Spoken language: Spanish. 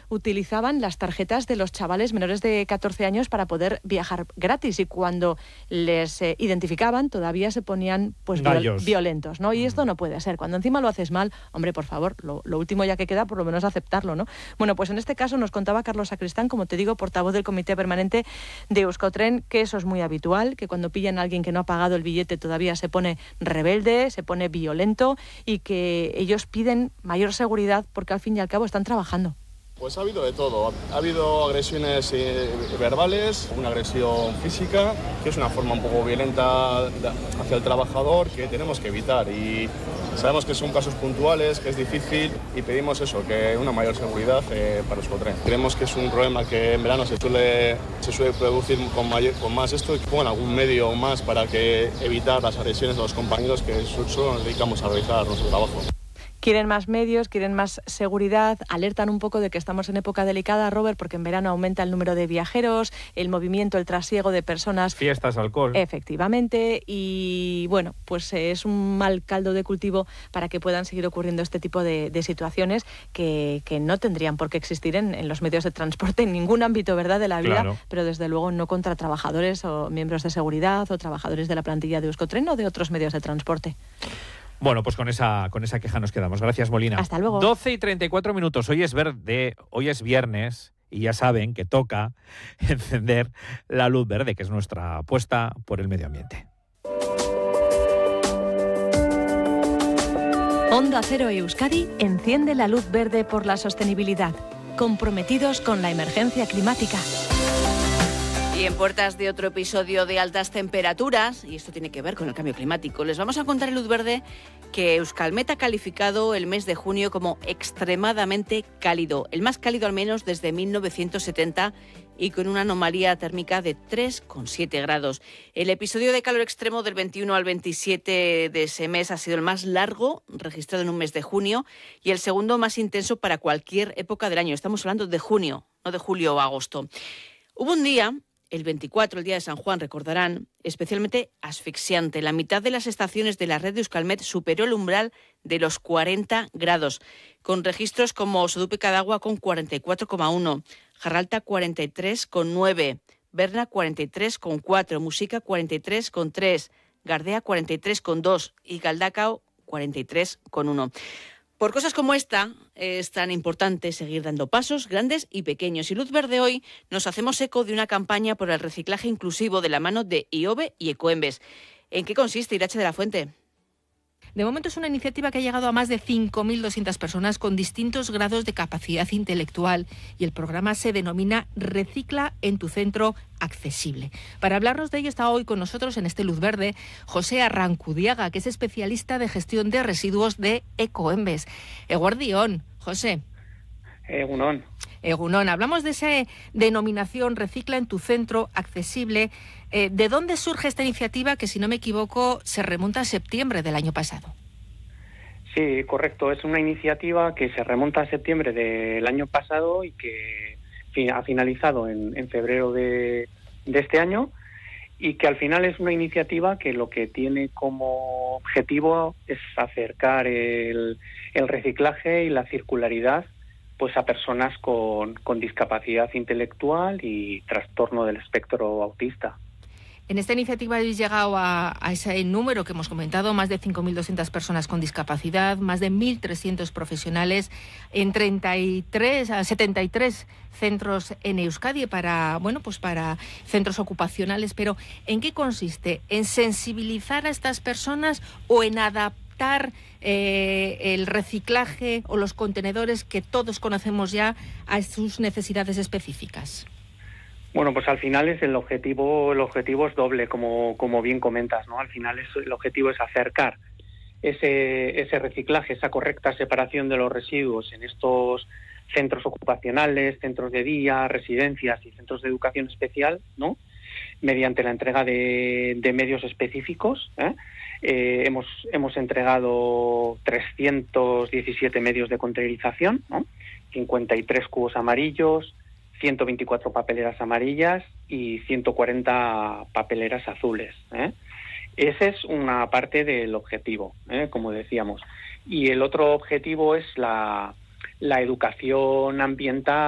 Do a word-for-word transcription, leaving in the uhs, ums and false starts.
utilizaban las tarjetas de los chavales menores de catorce años para poder viajar gratis, y cuando les eh, identificaban todavía se ponían pues viol- violentos, ¿no? Y esto no puede ser. Cuando encima lo haces mal, hombre, por favor, lo, lo último ya que queda, por lo menos aceptarlo, ¿no? Bueno, pues en este caso nos contaba Carlos Sacristán, como te digo, portavoz del Comité Permanente de Euskotren, que eso es muy habitual, que cuando pillan a alguien que no ha pagado el billete todavía se pone rebelde, se pone violento, y que ellos piden mayor seguridad porque al fin y al cabo están trabajando. Pues ha habido de todo. Ha habido agresiones eh, verbales, una agresión física, que es una forma un poco violenta hacia el trabajador que tenemos que evitar. Y sabemos que son casos puntuales, que es difícil, y pedimos eso, que una mayor seguridad eh, para Euskotren. Creemos que es un problema que en verano se suele, se suele producir con, mayor, con más esto, y que pongan algún medio más para que evitar las agresiones a los compañeros que solo nos dedicamos a realizar nuestro trabajo. Quieren más medios, quieren más seguridad, alertan un poco de que estamos en época delicada, Robert, porque en verano aumenta el número de viajeros, el movimiento, el trasiego de personas. Fiestas, alcohol. Efectivamente, y bueno, pues es un mal caldo de cultivo para que puedan seguir ocurriendo este tipo de, de situaciones que, que no tendrían por qué existir en, en los medios de transporte, en ningún ámbito, ¿verdad?, de la vida, claro. Pero desde luego no contra trabajadores o miembros de seguridad o trabajadores de la plantilla de Euskotren o de otros medios de transporte. Bueno, pues con esa con esa queja nos quedamos. Gracias, Molina. Hasta luego. doce y treinta y cuatro minutos. Hoy es verde, hoy es viernes y ya saben que toca encender la luz verde, que es nuestra apuesta por el medio ambiente. Onda Cero Euskadi enciende la luz verde por la sostenibilidad, comprometidos con la emergencia climática. Y en puertas de otro episodio de altas temperaturas, y esto tiene que ver con el cambio climático, les vamos a contar en luz verde que Euskalmet ha calificado el mes de junio como extremadamente cálido, el más cálido al menos desde mil novecientos setenta, y con una anomalía térmica de tres coma siete grados. El episodio de calor extremo del veintiuno al veintisiete de ese mes ha sido el más largo registrado en un mes de junio y el segundo más intenso para cualquier época del año. Estamos hablando de junio, no de julio o agosto. Hubo un día, el veinticuatro, el día de San Juan, recordarán, especialmente asfixiante. La mitad de las estaciones de la red de Euskalmet superó el umbral de los cuarenta grados, con registros como Sodupe Cadagua con cuarenta y cuatro coma uno, Jarralta cuarenta y tres coma nueve, Berna cuarenta y tres coma cuatro, Muxica cuarenta y tres coma tres, Gardea cuarenta y tres coma dos y Galdakao cuarenta y tres coma uno. Por cosas como esta, es tan importante seguir dando pasos grandes y pequeños. Y Luz Verde hoy nos hacemos eco de una campaña por el reciclaje inclusivo de la mano de IOBE y Ecoembes. ¿En qué consiste, Irache de la Fuente? De momento es una iniciativa que ha llegado a más de cinco mil doscientas personas con distintos grados de capacidad intelectual y el programa se denomina Recicla en tu centro accesible. Para hablarnos de ello está hoy con nosotros en este Luz Verde José Arrancudiaga, que es especialista de gestión de residuos de Ecoembes. Eguardión, José. Egunon. Egunon, hablamos de esa denominación Recicla en tu centro accesible. Eh, ¿De dónde surge esta iniciativa que, si no me equivoco, se remonta a septiembre del año pasado? Sí, correcto. Es una iniciativa que se remonta a septiembre del año pasado y que ha finalizado en, en febrero de, de este año, y que al final es una iniciativa que lo que tiene como objetivo es acercar el, el reciclaje y la circularidad pues a personas con, con discapacidad intelectual y trastorno del espectro autista. En esta iniciativa habéis llegado a, a ese número que hemos comentado, más de cinco mil doscientas personas con discapacidad, más de mil trescientos profesionales en treinta y tres, setenta y tres centros en Euskadi para, bueno, pues para centros ocupacionales. Pero ¿en qué consiste? ¿En sensibilizar a estas personas o en adaptar eh, el reciclaje o los contenedores que todos conocemos ya a sus necesidades específicas? Bueno, pues al final es el objetivo, el objetivo es doble, como, como bien comentas, ¿no? Al final es, el objetivo es acercar ese, ese reciclaje, esa correcta separación de los residuos en estos centros ocupacionales, centros de día, residencias y centros de educación especial, ¿no? Mediante la entrega de, de medios específicos, ¿eh? Eh, hemos, hemos entregado trescientos diecisiete medios de containerización, ¿no? cincuenta y tres cubos amarillos, ciento veinticuatro papeleras amarillas y ciento cuarenta papeleras azules, ¿eh? Esa es una parte del objetivo, ¿eh? Como decíamos. Y el otro objetivo es la, la educación ambiental